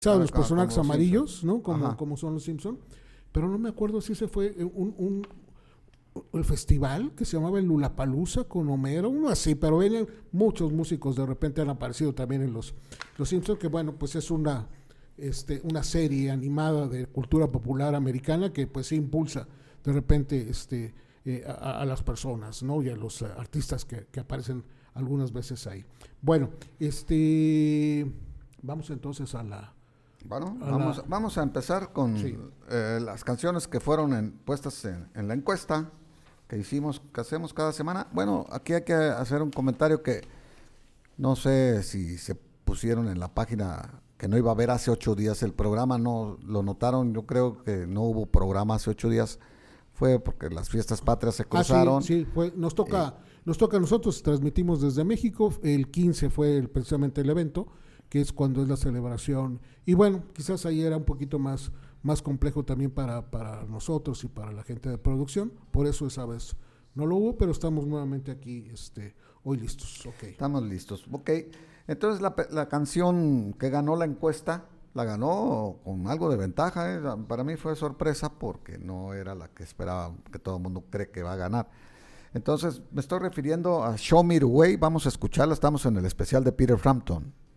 los personajes como los Simpson. amarillos, ¿no? Ajá. Como son los Simpson, pero no me acuerdo si ese fue el festival que se llamaba el Lulapalooza con Homero, uno así, pero venían muchos músicos, de repente han aparecido también en los Simpsons, que bueno, pues es una serie animada de cultura popular americana que pues sí impulsa de repente a las personas, ¿no? Y a los artistas que aparecen algunas veces ahí. Bueno, vamos entonces Bueno, a la vamos a empezar con sí. las canciones que fueron puestas en la encuesta que hacemos cada semana. Bueno, aquí hay que hacer un comentario que no sé si se pusieron en la página que no iba a haber hace 8 días el programa, no lo notaron, yo creo que no hubo programa hace 8 días, fue porque las fiestas patrias se cruzaron. Sí, nos toca a nosotros, transmitimos desde México, el 15 fue precisamente el evento, que es cuando es la celebración, y bueno, quizás ahí era un poquito más complejo también para nosotros y para la gente de producción, por eso esa vez no lo hubo, pero estamos nuevamente aquí hoy listos, ok. Estamos listos, ok. Entonces la canción que ganó la encuesta, la ganó con algo de ventaja, ¿eh? Para mí fue sorpresa porque no era la que esperaba, que todo el mundo cree que va a ganar. Entonces me estoy refiriendo a Show Me the Way, vamos a escucharla, estamos en el especial de Peter Frampton.